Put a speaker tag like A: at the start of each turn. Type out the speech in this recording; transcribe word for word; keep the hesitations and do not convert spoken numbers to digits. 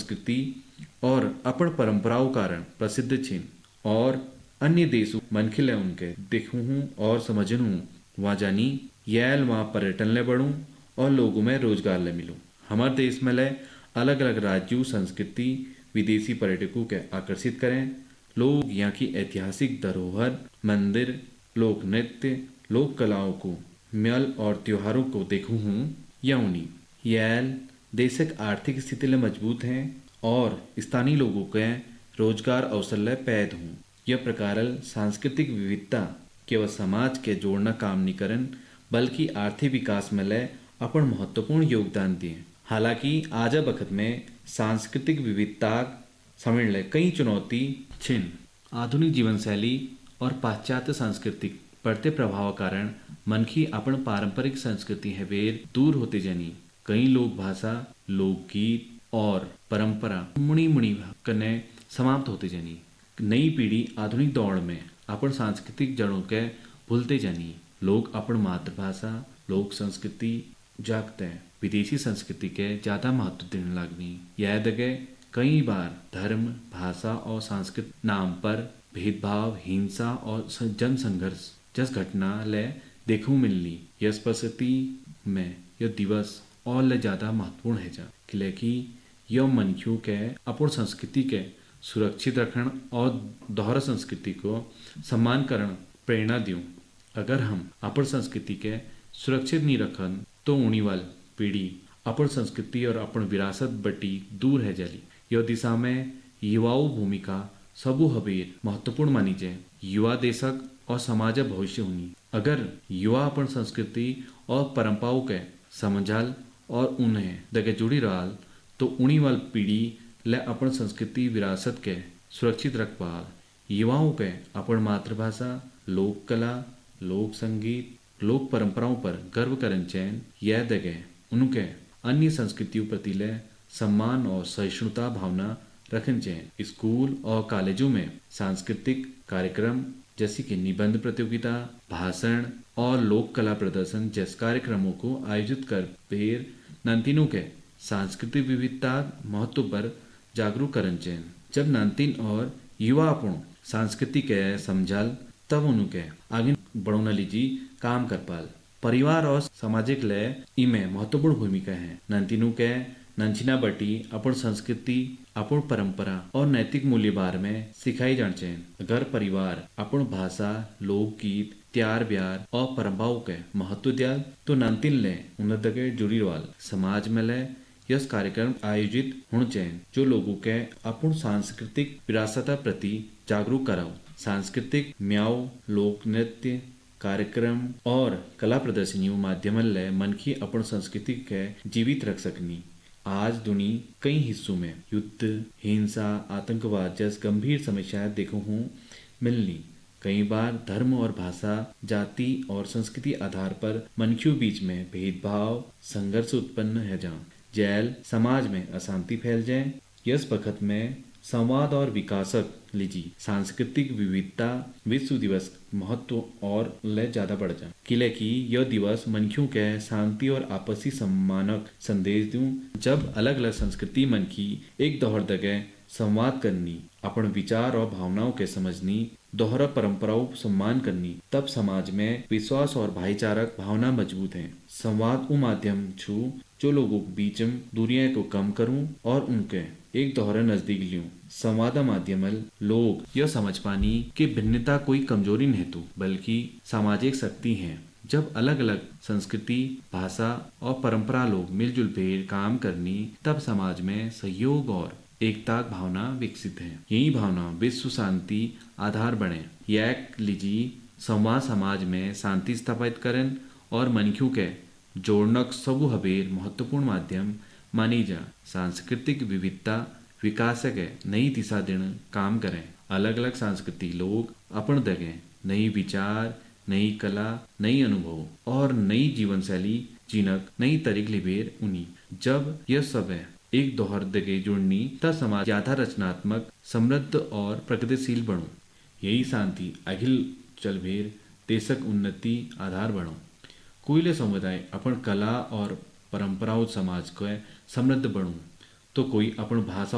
A: संस्कृति और अपन परंपराओं कारण प्रसिद्ध छिन और अन्य देशों मनखिले उनके देखूं हूँ और समझूं हूँ वहाँ जानी याल वहाँ पर्यटन ले बढ़ूं और लोगों में रोजगार ले मिलूं। हमारे देश में ले अलग अलग राज्यों संस्कृति विदेशी पर्यटकों के आकर्षित करें। लोग यहाँ की ऐतिहासिक धरोहर मंदिर लोक नृत्य लोक कलाओं को मेल और त्योहारों को देखूं हूँ या उन्हीं याल देशक आर्थिक स्थिति ले मजबूत हैं और स्थानीय लोगों के रोजगार अवसर ले पैद हूँ। यह प्रकार सांस्कृतिक विविधता केवल समाज के जोड़ना काम नहीं करन बल्कि आर्थिक विकास में ले अपन महत्वपूर्ण योगदान दिए। हालांकि आज वक्त में सांस्कृतिक विविधता समझ ले कई चुनौती छिन। आधुनिक जीवन शैली और पाश्चात्य सांस्कृतिक बढ़ते प्रभाव कारण मनखी अपन पारंपरिक संस्कृति है वेर दूर होते जानी। कई लोक भाषा लोकगीत और परंपरा मुणी मुणी कने समाप्त होते जानी। नई पीढ़ी आधुनिक दौड़ में अपन सांस्कृतिक जड़ों के भूलते जानी। लोग अपन मातृभाषा लोक संस्कृति जागते हैं विदेशी संस्कृति के ज्यादा महत्व देने लगनी। यह जगह कई बार धर्म भाषा और संस्कृति नाम पर भेदभाव हिंसा और जन संघर्ष जस घटना ले देखू मिलनी। यह परिस्थिति में यह दिवस और ले ज्यादा महत्वपूर्ण है जा क्योंकि यह मनखियों के अपन संस्कृति के सुरक्षित रखन और दोहरा संस्कृति को सम्मान करण प्रेरणा दूं। अगर हम अपन संस्कृति के सुरक्षित नहीं रखन तो उन्हीं वाल पीढ़ी अपन संस्कृति और अपन विरासत बटी दूर है जाली। यह दिशा में युवाओं भूमिका सबू हबेर महत्वपूर्ण मानी जाए। युवा देशक और समाज भविष्य हुनी। अगर युवा अपन संस्कृति और परंपराओं के समझाल और उन्हें दगे जुड़ी रहाल तो उन्हीं वाल पीढ़ी ले अपन संस्कृति विरासत के सुरक्षित रख पाल। युवाओं के अपन मातृभाषा लोक कला लोक संगीत लोक परंपराओं पर गर्व करन चैन यह जगह उनके अन्य संस्कृतियों प्रति ले सम्मान और सहिष्णुता भावना रखन चैन। स्कूल और कॉलेजों में सांस्कृतिक कार्यक्रम जैसे कि निबंध प्रतियोगिता भाषण और लोक कला प्रदर्शन जैसे कार्यक्रमों को आयोजित कर पेर नानतीनों के सांस्कृतिक विविधता महत्व पर जागरूक करन चैन। जब नानतीन और युवा अपन संस्कृति के समझाल तब उनके आगे बढ़ोना लीजी काम कर पाल। परिवार और सामाजिक लय इमे महत्वपूर्ण भूमिका है। नानतीनों के नंचिना बटी अपन संस्कृति अपन परंपरा और नैतिक मूल्य बार में सिखाई जान चैन। अगर परिवार अपन भाषा लोकगीत त्यार ब्यार और परंपराओं के महत्व दिया तो नानतीन ले उन्नत के जुड़ी वाल समाज में ले यह कार्यक्रम आयोजित होने चाहिए जो लोगों के अपन सांस्कृतिक विरासत प्रति जागरूक कराओ। सांस्कृतिक म्याओ लोक नृत्य कार्यक्रम और कला प्रदर्शनियों माध्यम ले मन की अपन संस्कृति के जीवित रख सकनी। आज दुनिया कई हिस्सों में युद्ध हिंसा आतंकवाद जैसे गंभीर समस्याएं देखो हूँ मिलनी। कई बार धर्म और भाषा जाति और संस्कृति आधार पर मनखियों बीच में भेदभाव संघर्ष उत्पन्न है जहाँ जैल समाज में अशांति फैल जाए। यस वक्त में संवाद और विकासक लीजी सांस्कृतिक विविधता विश्व दिवस महत्व और ले ज्यादा बढ़ जाए किले की यह दिवस मनखियों के शांति और आपसी सम्मानक संदेश दूं। जब अलग अलग संस्कृति मन की एक दोहर जगह संवाद करनी अपन विचार और भावनाओं के समझनी दोहरा परंपराओं सम्मान करनी तब समाज में विश्वास और भाईचारक भावना मजबूत है। संवाद वो माध्यम छू जो लोगों के बीच दूरियां को कम करूं और उनके एक दोहरा नजदीक लियूं। संवाद माध्यम लोग यह समझ पानी कि भिन्नता कोई कमजोरी नहीं तो बल्कि सामाजिक शक्ति है। जब अलग अलग संस्कृति भाषा और परंपरा लोग मिलजुल कर काम करनी तब समाज में सहयोग और एकता भावना विकसित है। यही भावना विश्व शांति आधार बने। यह लीजी संवाद समाज में शांति स्थापित करन और मनखियों के जोड़नक सबू हबेर महत्वपूर्ण माध्यम मानी जा। सांस्कृतिक विविधता विकास के नई दिशा देने काम करें। अलग अलग संस्कृति लोग अपन जगह नई विचार नई कला नई अनुभव और नई जीवन शैली जीनक नई तरीक लिबेर उन्हीं। जब यह सब है एक दोहर जगह जुड़नी तब समाज ज्यादा रचनात्मक समृद्ध और प्रगतिशील बनो। यही शांति अखिल चलभेर देशक उन्नति आधार बनो। कोईले समुदाय अपन कला और परंपराओं समाज को समृद्ध बनो तो कोई अपन भाषा